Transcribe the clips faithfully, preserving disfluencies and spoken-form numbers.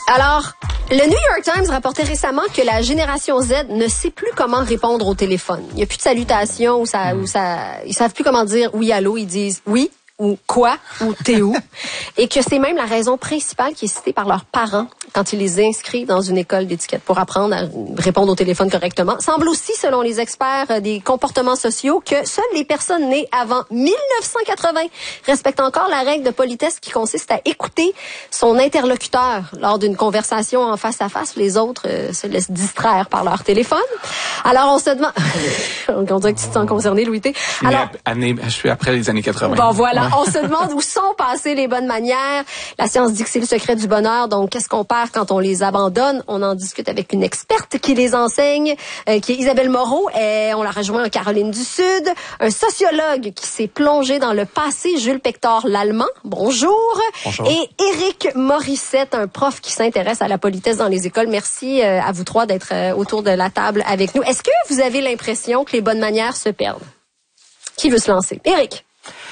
Alors, le New York Times rapportait récemment que la génération Z ne sait plus comment répondre au téléphone. Il n'y a plus de salutations ou ça, ou ça, ils savent plus comment dire oui, allô, ils disent oui ou quoi ou t'es où. Et que c'est même la raison principale qui est citée par leurs parents quand ils les inscrivent dans une école d'étiquette pour apprendre à répondre au téléphone correctement. Semble aussi, selon les experts des comportements sociaux, que seules les personnes nées avant mille neuf cent quatre-vingts respectent encore la règle de politesse qui consiste à écouter son interlocuteur lors d'une conversation en face à face. Les autres euh, se laissent distraire par leur téléphone. Alors, on se demande... on dirait que tu te sens concerné, Louis T. Alors, année, je suis après les années quatre-vingts. Bon, voilà. On se demande où sont passées les bonnes manières. La science dit que c'est le secret du bonheur. Donc, qu'est-ce qu'on perd quand on les abandonne? On en discute avec une experte qui les enseigne, euh, qui est Isabelle Moreau. Et on la rejoint en Caroline du Sud. Un sociologue qui s'est plongé dans le passé, Jules Pector l'Allemand. Bonjour. Bonjour. Et Éric Morissette, un prof qui s'intéresse à la politesse dans les écoles. Merci euh, à vous trois d'être euh, autour de la table avec nous. Est-ce que vous avez l'impression que les bonnes manières se perdent? Qui veut se lancer? Éric.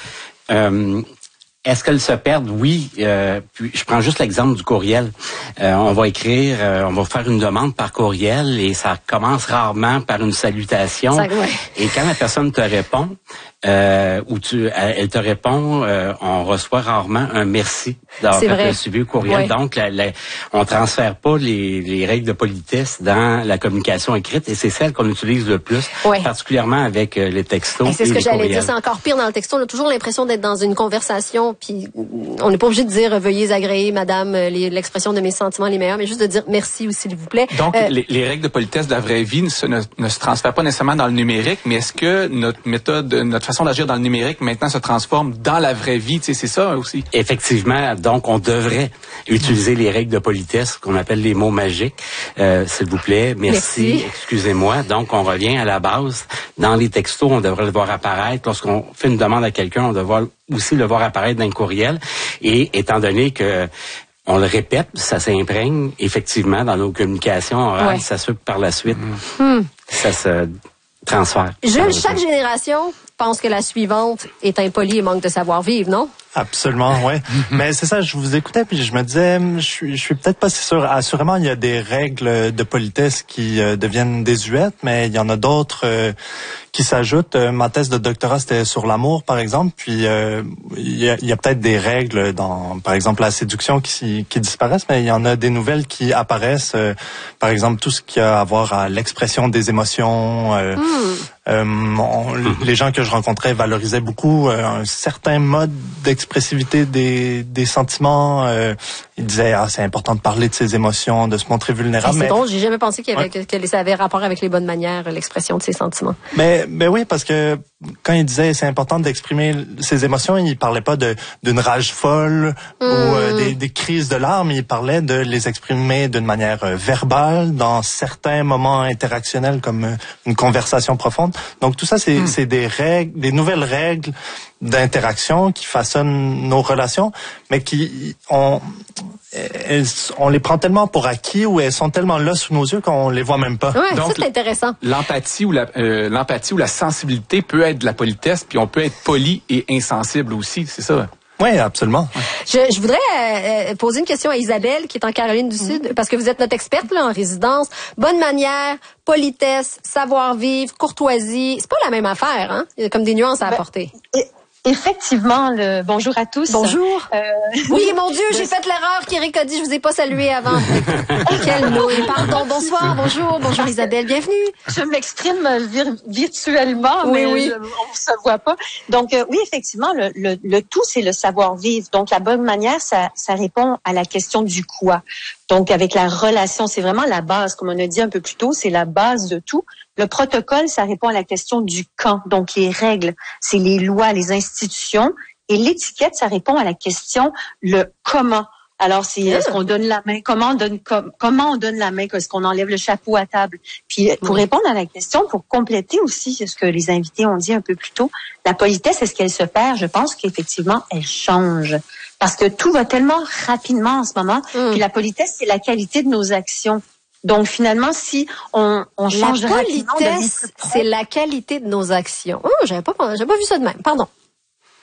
Euh, est-ce qu'elles se perdent? Oui. Euh, puis je prends juste l'exemple du courriel. Euh, on va écrire, euh, on va faire une demande par courriel et ça commence rarement par une salutation. Ça, ouais. Et quand la personne te répond, euh, ou tu, elle te répond, euh, on reçoit rarement un merci d'avoir fait le suivi au courriel. Ouais. Donc, la, la, on transfère pas les, les règles de politesse dans la communication écrite et c'est celle qu'on utilise le plus, ouais. particulièrement avec euh, les textos. Et c'est et ce que les j'allais courriels. dire, c'est encore pire dans le texto. On a toujours l'impression d'être dans une conversation, puis on n'est pas obligé de dire veuillez agréer, madame, les, l'expression de mes sentiments les meilleurs, mais juste de dire merci ou s'il vous plaît. Donc, euh, les, les règles de politesse de la vraie vie ne, ne, ne se transfèrent pas nécessairement dans le numérique, mais est-ce que notre méthode, notre façon d'agir dans le numérique maintenant se transforme dans la vraie vie? Tu sais, c'est ça aussi. Effectivement, donc on devrait utiliser les règles de politesse qu'on appelle les mots magiques. Euh, s'il vous plaît, merci, merci. excusez-moi. Donc on revient à la base. Dans les textos, on devrait le voir apparaître. Lorsqu'on fait une demande à quelqu'un, on devrait aussi le voir apparaître dans le courriel. Et étant donné que on le répète, ça s'imprègne effectivement dans nos communications orales, ouais. ça se par la suite. Mmh. Ça se transfère. Jules, chaque génération pense que la suivante est impolie et manque de savoir-vivre, non? Absolument, oui. Mais c'est ça, je vous écoutais puis je me disais, je suis, je suis peut-être pas si sûr. Assurément, il y a des règles de politesse qui euh, deviennent désuètes, mais il y en a d'autres euh, qui s'ajoutent. Euh, ma thèse de doctorat, c'était sur l'amour, par exemple. Puis euh, il y a, il y a peut-être des règles dans, par exemple, la séduction qui, qui disparaissent, mais il y en a des nouvelles qui apparaissent. Euh, par exemple, tout ce qui a à voir à l'expression des émotions. Euh, mm. euh, on, les gens que je rencontrais valorisaient beaucoup euh, un certain mode d'expressivité des, des sentiments. Euh, ils disaient ah c'est important de parler de ses émotions, de se montrer vulnérable. C'est mais, drôle, j'ai jamais pensé qu'il y avait, ouais. que, que ça avait rapport avec les bonnes manières, l'expression de ses sentiments. Mais, mais oui, parce que quand ils disaient c'est important d'exprimer ses émotions, ils parlaient pas de d'une rage folle mmh. ou euh, des, des crises de larmes. Ils parlaient de les exprimer d'une manière euh, verbale dans certains moments interactionnels comme euh, une conversation profonde. Donc tout ça, c'est, mmh. c'est des règles, des nouvelles règles d'interaction qui façonnent nos relations, mais qui on elles, on les prend tellement pour acquis ou elles sont tellement là sous nos yeux qu'on les voit même pas. Ouais, donc ça c'est intéressant. L'empathie ou la euh, l'empathie ou la sensibilité peut être de la politesse, puis on peut être poli et insensible aussi, c'est ça. Oui, absolument. Je, je voudrais euh, poser une question à Isabelle, qui est en Caroline du Sud, parce que vous êtes notre experte là en résidence. Bonne manière, politesse, savoir-vivre, courtoisie, c'est pas la même affaire, hein? Il y a comme des nuances à ben, apporter. Et... Effectivement, le bonjour à tous. Bonjour. Euh... Oui, mon Dieu, j'ai fait l'erreur qu'Éric a dit, je vous ai pas salué avant. Quelle nouille. Pardon, bonsoir, bonjour, bonjour Isabelle, bienvenue. Je m'exprime vir- virtuellement, oui, mais oui. Je, on se voit pas. Donc euh, oui, effectivement, le, le, le tout, c'est le savoir-vivre. Donc la bonne manière, ça, ça répond à la question du quoi. Donc avec la relation, c'est vraiment la base, comme on a dit un peu plus tôt, c'est la base de tout. Le protocole, ça répond à la question du quand. Donc les règles, c'est les lois, les institutions. Et l'étiquette, ça répond à la question le comment. Alors, c'est yeah. est-ce qu'on donne la main, comment on donne com, comment on donne la main, est-ce qu'on enlève le chapeau à table. Puis pour oui. répondre à la question, pour compléter aussi ce que les invités ont dit un peu plus tôt, la politesse, est-ce qu'elle se perd? Je pense qu'effectivement, elle change. Parce que tout va tellement rapidement en ce moment. Mm. Puis la politesse, c'est la qualité de nos actions. Donc finalement, si on, on change la rapidement... La politesse, c'est la qualité de nos actions. Oh, j'avais pas, j'avais pas vu ça de même. Pardon.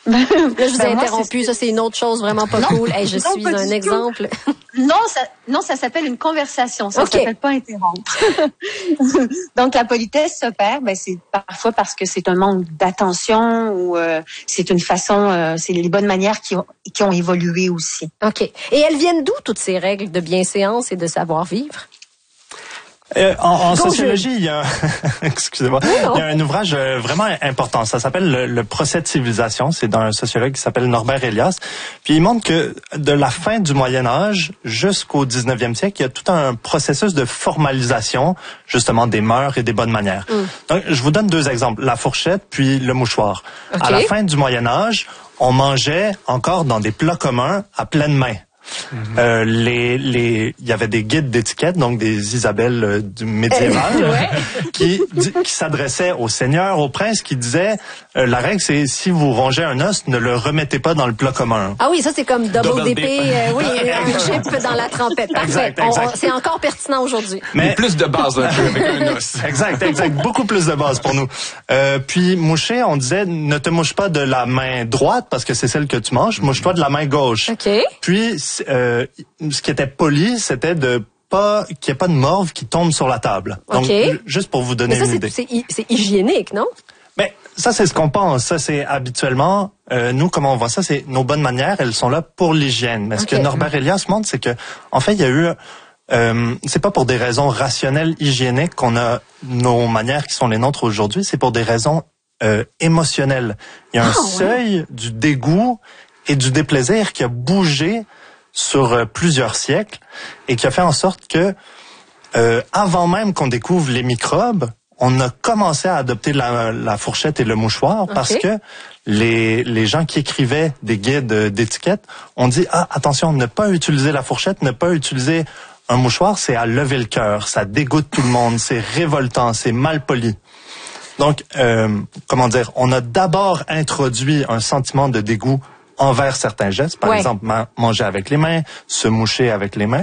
Là, je vous ai Ben, moi, interrompu. c'est- Ça, c'est une autre chose vraiment pas Non. cool. Hey, je Non, suis pas un du tout. exemple. Non, ça, non, ça s'appelle une conversation. Ça Ok. s'appelle pas interrompre. Donc, la politesse se perd. Ben, c'est parfois parce que c'est un manque d'attention ou euh, c'est une façon, euh, c'est les bonnes manières qui ont, qui ont évolué aussi. OK. Et elles viennent d'où, toutes ces règles de bienséance et de savoir-vivre? Euh, en en Go, sociologie, il y a, excusez-moi, non. il y a un ouvrage euh, vraiment important. Ça s'appelle le, le procès de civilisation. C'est d'un sociologue qui s'appelle Norbert Elias. Puis il montre que de la fin du Moyen Âge jusqu'au dix-neuvième siècle, il y a tout un processus de formalisation, justement, des mœurs et des bonnes manières. Mm. Donc, je vous donne deux exemples. La fourchette puis le mouchoir. OK. À la fin du Moyen Âge, on mangeait encore dans des plats communs à pleine main. Mm-hmm. Euh, les, les, il y avait des guides d'étiquette, donc des Isabelles euh, du médiéval, Ouais. qui, qui s'adressaient aux seigneurs, aux princes, qui disaient euh, la règle, c'est si vous rongez un os, ne le remettez pas dans le plat commun. Ah oui, ça, c'est comme double, Double D P. dip. euh, oui, un chip dans la trempette. Parfait. Exact, On- exact. on- c'est encore pertinent aujourd'hui. Mais plus de base un peu avec un os. Exact, exact. Beaucoup plus de base pour nous. Euh, puis moucher, on disait ne te mouche pas de la main droite parce que c'est celle que tu manges. Mouche-toi de la main gauche. OK. Puis euh, ce qui était poli, c'était de pas qu'il n'y ait pas de morve qui tombe sur la table. Donc OK. ju- juste pour vous donner Mais ça, une c'est, idée. c'est, hy- c'est hygiénique, non? Mais ça, c'est ce qu'on pense. Ça, c'est habituellement, euh, nous, comment on voit ça, c'est nos bonnes manières, elles sont là pour l'hygiène. Mais ce Ok. que Norbert Elias montre, c'est que, en fait, il y a eu, euh, c'est pas pour des raisons rationnelles, hygiéniques qu'on a nos manières qui sont les nôtres aujourd'hui, c'est pour des raisons euh, émotionnelles. Il y a un Ah, ouais. seuil du dégoût et du déplaisir qui a bougé sur euh, plusieurs siècles et qui a fait en sorte que, euh, avant même qu'on découvre les microbes, on a commencé à adopter la, la fourchette et le mouchoir parce Ok. que les, les gens qui écrivaient des guides d'étiquette ont dit « Ah, attention, ne pas utiliser la fourchette, ne pas utiliser un mouchoir, c'est à lever le cœur, ça dégoûte tout le monde, c'est révoltant, c'est mal poli. » Donc, euh, comment dire, on a d'abord introduit un sentiment de dégoût envers certains gestes, par Ouais. exemple ma- manger avec les mains, se moucher avec les mains.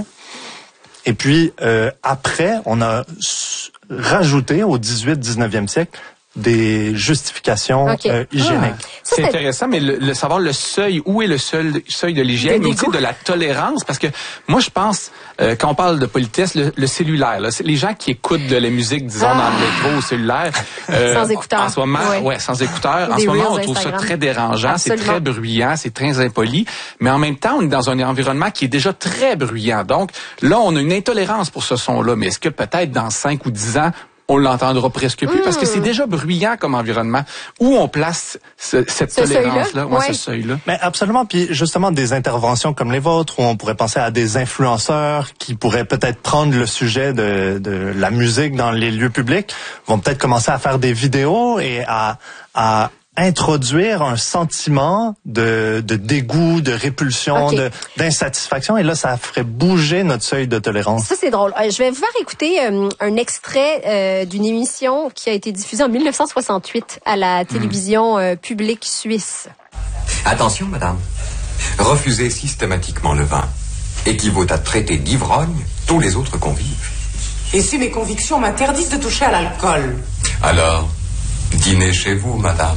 Et puis, euh, après, on a s- rajouté au dix-huitième, dix-neuvième siècle des justifications OK. euh, hygiéniques. Ça, C'est intéressant, mais le, le savoir le seuil, où est le seuil, seuil de l'hygiène, De mais aussi dégoût. de la tolérance, parce que moi je pense, euh, quand on parle de politesse, le, le cellulaire, là, c'est les gens qui écoutent de la musique, disons, Ah. dans le métro, au cellulaire, euh, Sans écouteurs. en ce moment, Ouais. ouais, sans écouteurs, en Des ce moment, Reels on trouve Instagram. ça très dérangeant, c'est Absolument. très bruyant, c'est très impoli, mais en même temps, on est dans un environnement qui est déjà très bruyant. Donc là, on a une intolérance pour ce son-là, mais est-ce que peut-être dans cinq ou dix ans, on l'entendra presque plus, parce que c'est déjà bruyant comme environnement. Où on place ce- cette Ce tolérance-là, seuil-là? ouais, Ouais. ce seuil-là. Mais absolument, puis justement des interventions comme les vôtres, où on pourrait penser à des influenceurs qui pourraient peut-être prendre le sujet de, de la musique dans les lieux publics, vont peut-être commencer à faire des vidéos et à, à introduire un sentiment de, de dégoût, de répulsion, OK. de, d'insatisfaction, et là, ça ferait bouger notre seuil de tolérance. Ça, c'est drôle. Euh, Je vais vous faire écouter euh, un extrait euh, d'une émission qui a été diffusée en mille neuf cent soixante-huit à la télévision euh, publique suisse. Attention, madame. Refuser systématiquement le vin équivaut à traiter d'ivrogne tous les autres convives. Et si mes convictions m'interdisent de toucher à l'alcool? Alors, dînez chez vous, madame.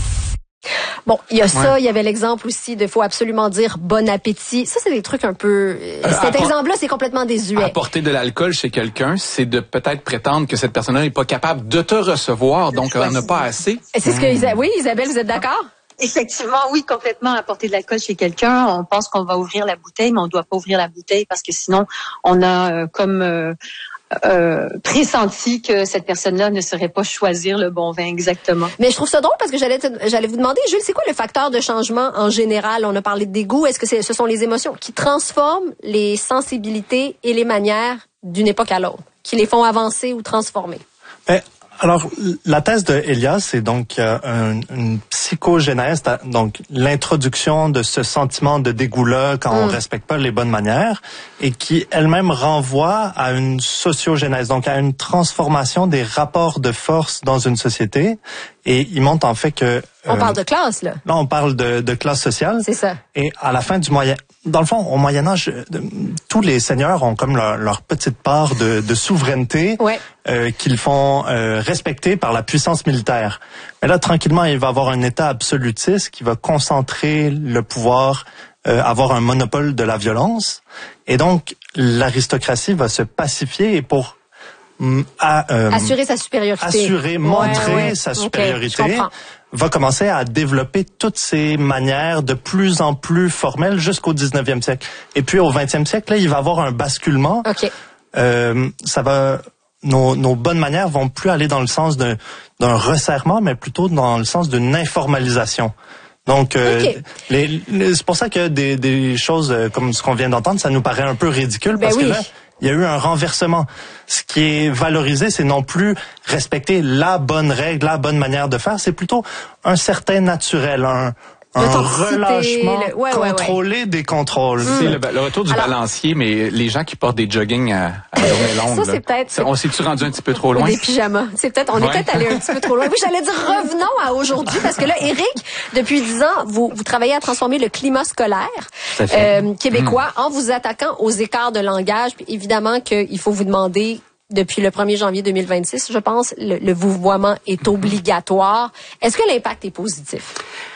Bon, il y a ça, Ouais. il y avait l'exemple aussi de faut absolument dire bon appétit. Ça, c'est des trucs un peu... euh, Cet apport- exemple-là, c'est complètement désuet. Apporter de l'alcool chez quelqu'un, c'est de peut-être prétendre que cette personne-là n'est pas capable de te recevoir, donc elle n'a pas assez. Et c'est ce que Isa- Oui, Isabelle, vous êtes d'accord? Effectivement, oui, complètement. Apporter de l'alcool chez quelqu'un, on pense qu'on va ouvrir la bouteille, mais on ne doit pas ouvrir la bouteille parce que sinon, on a euh, comme euh, euh, pressenti que cette personne-là ne saurait pas choisir le bon vin exactement. Mais je trouve ça drôle parce que j'allais te- j'allais vous demander, Jules, c'est quoi le facteur de changement en général? On a parlé de dégoût. Est-ce que c'est, ce sont les émotions qui transforment les sensibilités et les manières d'une époque à l'autre, qui les font avancer ou transformer? Mais, alors, la thèse de Elias, c'est donc euh, un, une psychogénèse, donc l'introduction de ce sentiment de dégoût-là quand on Mm. respecte pas les bonnes manières, et qui elle-même renvoie à une sociogénèse, donc à une transformation des rapports de force dans une société. Et il montre en fait que... On euh, parle de classe, là. Là, on parle de, de classe sociale. C'est ça. Et à la fin du moyen, dans le fond, au Moyen Âge, tous les seigneurs ont comme leur, leur petite part de, de souveraineté ouais. euh, qu'ils font euh, respecter par la puissance militaire. Mais là, tranquillement, il va y avoir un État absolutiste qui va concentrer le pouvoir, euh, avoir un monopole de la violence. Et donc, l'aristocratie va se pacifier et pour à, euh, assurer sa supériorité. Assurer, montrer ouais, ouais. sa Okay, supériorité. Va commencer à développer toutes ces manières de plus en plus formelles jusqu'au dix-neuvième siècle. Et puis au vingtième siècle, là, il va y avoir un basculement. Okay. Euh, ça va, nos, nos bonnes manières vont plus aller dans le sens d'un, d'un resserrement, mais plutôt dans le sens d'une informalisation. Donc, euh, okay. les, les, c'est pour ça que des, des choses comme ce qu'on vient d'entendre, ça nous paraît un peu ridicule ben parce oui. que là, il y a eu un renversement. Ce qui est valorisé, c'est non plus respecter la bonne règle, la bonne manière de faire, c'est plutôt un certain naturel, un, un relâchement le... ouais, contrôlé ouais, ouais. des contrôles. Mmh. C'est le, le retour du Alors, balancier, mais les gens qui portent des jogging à, à journée longue. Ça, c'est peut-être... Ça, on s'est-tu rendu un petit peu trop loin? Des pyjamas. C'est peut-être, on ouais. est peut-être allé un petit peu trop loin. Oui, j'allais dire revenons à aujourd'hui, parce que là, Éric, depuis dix ans, vous, vous travaillez à transformer le climat scolaire euh, québécois mmh. en vous attaquant aux écarts de langage. Puis évidemment qu'il faut vous demander... Depuis le premier janvier deux mille vingt-six, je pense, le, le vouvoiement est obligatoire. Est-ce que l'impact est positif?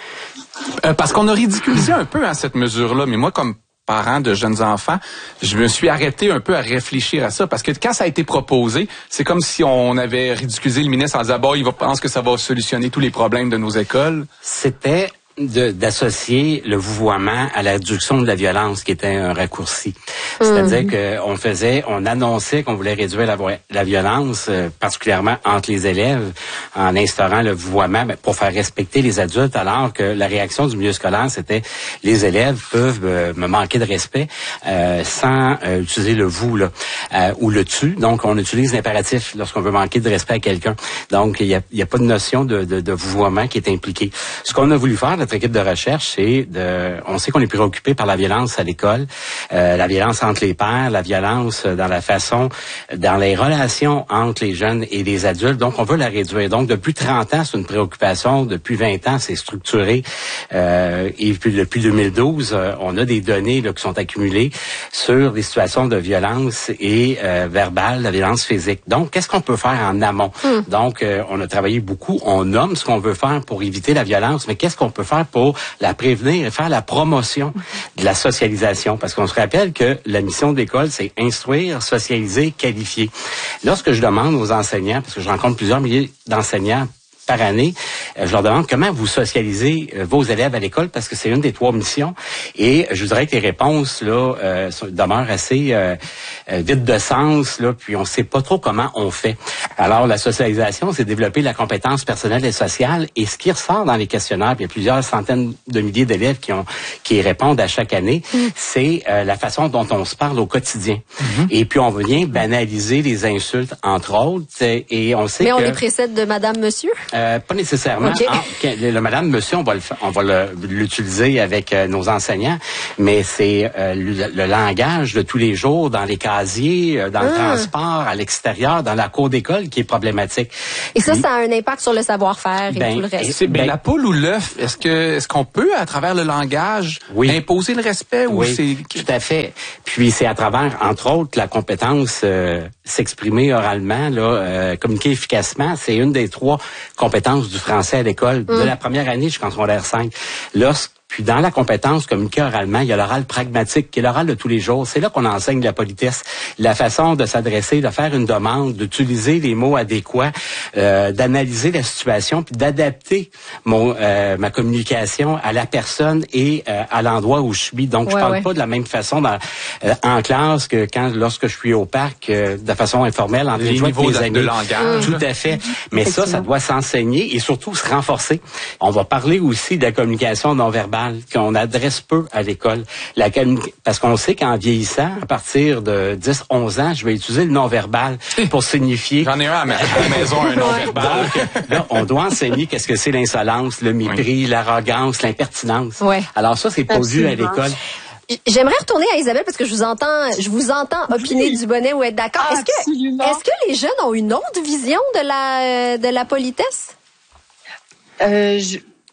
Euh, parce qu'on a ridiculisé un peu hein, cette mesure-là, mais moi, comme parent de jeunes enfants, je me suis arrêté un peu à réfléchir à ça, parce que quand ça a été proposé, c'est comme si on avait ridiculisé le ministre en disant, bon, il va pense que ça va solutionner tous les problèmes de nos écoles. C'était de, d'associer le vouvoiement à la réduction de la violence, qui était un raccourci. C'est-à-dire mmh. qu'on faisait, on annonçait qu'on voulait réduire la, la violence, euh, particulièrement entre les élèves, en instaurant le vouvoiement ben, pour faire respecter les adultes, alors que la réaction du milieu scolaire, c'était les élèves peuvent euh, me manquer de respect euh, sans euh, utiliser le vous là, euh, ou le tu. Donc, on utilise l'impératif lorsqu'on veut manquer de respect à quelqu'un. Donc, il n'y a, y a pas de notion de, de, de vouvoiement qui est impliquée. Ce qu'on a voulu faire, notre équipe de recherche, c'est de... On sait qu'on est préoccupé par la violence à l'école, euh, la violence entre les pairs, la violence dans la façon, dans les relations entre les jeunes et les adultes. Donc, on veut la réduire. Donc, depuis trente ans, c'est une préoccupation. Depuis vingt ans, c'est structuré. Euh, et puis, depuis deux mille douze, euh, on a des données là, qui sont accumulées sur les situations de violence et euh, verbale, la violence physique. Donc, qu'est-ce qu'on peut faire en amont? Mm. Donc, euh, on a travaillé beaucoup. On nomme ce qu'on veut faire pour éviter la violence, mais qu'est-ce qu'on peut faire pour la prévenir et faire la promotion de la socialisation? Parce qu'on se rappelle que la mission de l'école, c'est instruire, socialiser, qualifier. Lorsque je demande aux enseignants, parce que je rencontre plusieurs milliers d'enseignants par année, je leur demande comment vous socialisez vos élèves à l'école, parce que c'est une des trois missions. Et je voudrais que les réponses là euh, demeurent assez euh, vides de sens, là, puis on ne sait pas trop comment on fait. Alors, la socialisation, c'est développer la compétence personnelle et sociale. Et ce qui ressort dans les questionnaires, puis il y a plusieurs centaines de milliers d'élèves qui ont qui répondent à chaque année, mmh. c'est euh, la façon dont on se parle au quotidien. Mmh. Et puis, on vient banaliser les insultes, entre autres. Et on sait Mais on que, les précède de madame, monsieur? Euh, pas nécessairement. Okay. Ah, le, le madame, monsieur, on va le, on va le, l'utiliser avec euh, nos enseignants, mais c'est euh, le, le langage de tous les jours dans les casiers, euh, dans ah. le transport, à l'extérieur, dans la cour d'école qui est problématique. Et ça, Puis, ça a un impact sur le savoir-faire et ben, tout le reste. C'est ben, la poule ou l'œuf. Est-ce que est-ce qu'on peut, à travers le langage, oui. imposer le respect ou oui, c'est tout à fait. Puis c'est à travers, entre autres, la compétence euh, s'exprimer oralement, là, euh, communiquer efficacement. C'est une des trois compétences du français à l'école, mmh. de la première année jusqu'en secondaire cinq. Lorsque Puis dans la compétence communiquer oralement, il y a l'oral pragmatique, qui est l'oral de tous les jours. C'est là qu'on enseigne la politesse, la façon de s'adresser, de faire une demande, d'utiliser les mots adéquats, euh, d'analyser la situation, puis d'adapter mon euh, ma communication à la personne et euh, à l'endroit où je suis. Donc, je ouais, parle ouais. pas de la même façon dans, euh, en classe que quand lorsque je suis au parc, euh, de façon informelle, entre les niveaux de, amis. de langage. Tout à fait. Mais ça, ça doit s'enseigner et surtout se renforcer. On va parler aussi de la communication non verbale qu'on adresse peu à l'école. La, parce qu'on sait qu'en vieillissant, à partir de dix à onze ans, je vais utiliser le non-verbal pour signifier... J'en ai un à, ma, à la maison, un non-verbal. Donc, là, on doit enseigner qu'est-ce que c'est l'insolence, le mépris, oui. l'arrogance, l'impertinence. Ouais. Alors ça, c'est pas vu à l'école. J'aimerais retourner à Isabelle parce que je vous entends, je vous entends opiner oui. du bonnet ou être d'accord. Est-ce que, est-ce que les jeunes ont une autre vision de la, de la politesse? Euh, je...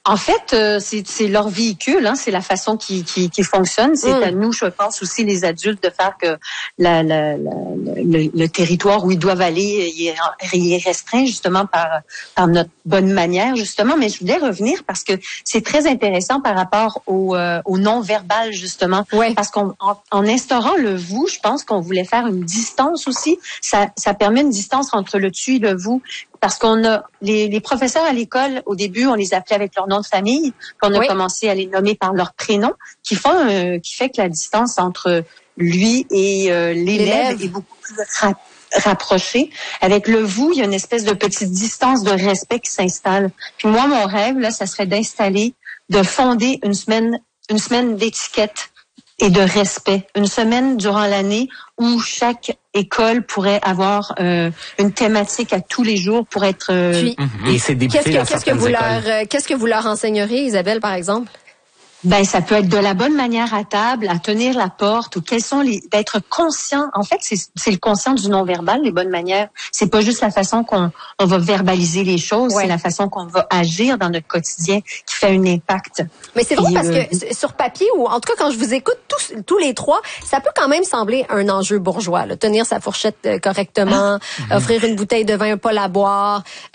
En fait, euh, c'est, c'est leur véhicule, hein, c'est la façon qui, qui, qui fonctionne. C'est mmh. à nous, je pense aussi les adultes, de faire que la, la, la, le, le territoire où ils doivent aller il est, il est restreint justement par, par notre bonne manière, justement. Mais je voulais revenir parce que c'est très intéressant par rapport au, euh, au non-verbal, justement. Ouais. Parce qu'en en, en instaurant le vous, je pense qu'on voulait faire une distance aussi. Ça, ça permet une distance entre le tu et le vous. Parce qu'on a les, les professeurs à l'école, au début, on les appelait avec leur nom de famille, puis on a oui. commencé à les nommer par leur prénom, qui font, euh, qui fait que la distance entre lui et euh, l'élève, l'élève est beaucoup plus ra- rapprochée. Avec le vous, il y a une espèce de petite distance de respect qui s'installe. Puis moi, mon rêve, là, ça serait d'installer, de fonder une semaine, une semaine d'étiquette et de respect. Une semaine durant l'année où chaque école pourrait avoir euh, une thématique à tous les jours pour être... Euh, Puis, et c'est qu'est-ce que, qu'est-ce que vous écoles. leur, euh, qu'est-ce que vous leur enseigneriez, Isabelle, par exemple? Ben, ça peut être de la bonne manière à table, à tenir la porte, ou quels sont les, d'être conscient. En fait, c'est, c'est le conscient du non-verbal, les bonnes manières. C'est pas juste la façon qu'on on va verbaliser les choses, ouais. c'est la façon qu'on va agir dans notre quotidien qui fait un impact. Mais c'est drôle parce euh, que sur papier, ou en tout cas quand je vous écoute tous, tous les trois, ça peut quand même sembler un enjeu bourgeois, là. Tenir sa fourchette euh, correctement, ah. offrir une bouteille de vin, pas la boire. Euh,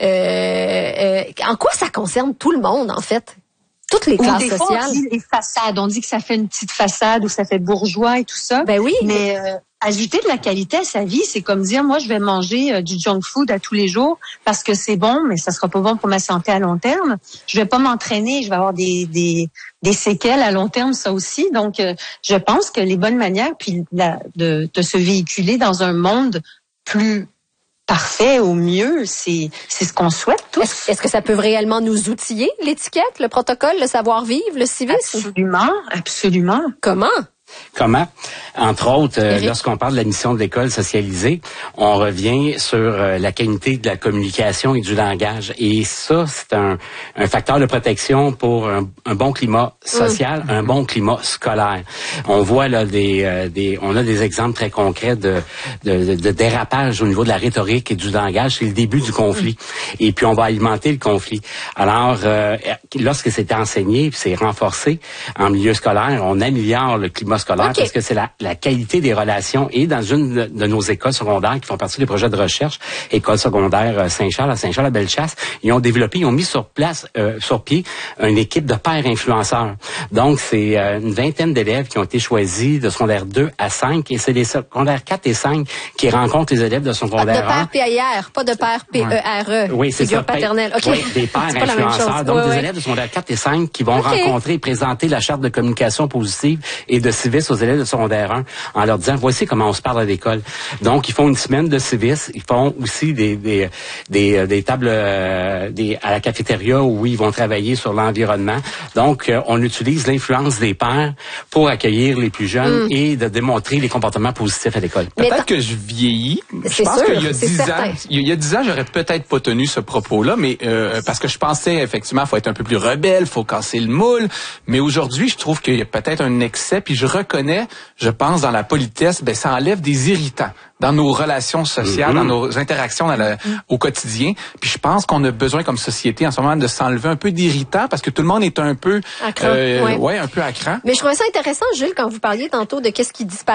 euh, en quoi ça concerne tout le monde, en fait? Toutes les classes des fois, sociales. On dit les façades. On dit que ça fait une petite façade ou ça fait bourgeois et tout ça. Ben oui. Mais euh, ajouter de la qualité à sa vie, c'est comme dire, moi, je vais manger euh, du junk food à tous les jours parce que c'est bon, mais ça sera pas bon pour ma santé à long terme. Je vais pas m'entraîner, je vais avoir des des des séquelles à long terme, ça aussi. Donc, euh, je pense que les bonnes manières, puis la, de de se véhiculer dans un monde plus parfait au mieux, c'est c'est ce qu'on souhaite tous. Est-ce, est-ce que ça peut réellement nous outiller, l'étiquette, le protocole, le savoir-vivre, le civisme? Absolument, absolument. Comment? Comment? Entre autres, euh, lorsqu'on parle de la mission de l'école socialisée, on revient sur euh, la qualité de la communication et du langage. Et ça, c'est un, un facteur de protection pour un, un bon climat social, mmh. un bon climat scolaire. On voit là des, euh, des, on a des exemples très concrets de, de, de, de dérapage au niveau de la rhétorique et du langage. C'est le début du conflit. Mmh. Et puis on va alimenter le conflit. Alors, euh, lorsque c'est enseigné, puis c'est renforcé en milieu scolaire, on améliore le climat scolaire okay. parce que c'est la, la qualité des relations. Et dans une de, de nos écoles secondaires qui font partie des projets de recherche, école secondaire Saint-Charles, à Saint-Charles à Bellechasse, ils ont développé, ils ont mis sur place, euh, sur pied, une équipe de pairs influenceurs. Donc, c'est euh, une vingtaine d'élèves qui ont été choisis de secondaire deux à cinq, et c'est les secondaires quatre et cinq qui rencontrent les élèves de secondaire un. De pairs P A I R, pas de pairs P E R E. Oui, c'est ça. Paternelle. OK. Oui, des pairs influenceurs. Donc, oui, des oui. élèves de secondaire quatre et cinq qui vont okay. rencontrer et présenter la charte de communication positive et de civisme aux élèves de secondaire un en leur disant, voici comment on se parle à l'école. Donc, ils font une semaine de civisme. Ils font aussi des des des, des tables euh, des, à la cafétéria où ils vont travailler sur l'environnement. Donc, euh, on utilise l'influence des pairs pour accueillir les plus jeunes mm. et de démontrer les comportements positifs à l'école. Peut-être que je vieillis. Je pense qu'il y a dix ans, il y a dix ans, j'aurais peut-être pas tenu ce propos-là, mais euh, parce que je pensais effectivement, faut être un peu plus rebelle, faut casser le moule. Mais aujourd'hui, je trouve qu'il y a peut-être un excès. Puis je reconnais, je pense, dans la politesse, ben ça enlève des irritants dans nos relations sociales, mm-hmm. dans nos interactions dans le, mm. au quotidien. Puis je pense qu'on a besoin, comme société, en ce moment, de s'enlever un peu d'irritants parce que tout le monde est un peu, à cran, euh, ouais. ouais, un peu à cran. Mais je trouvais ça intéressant, Jules, quand vous parliez tantôt de qu'est-ce qui disparaît.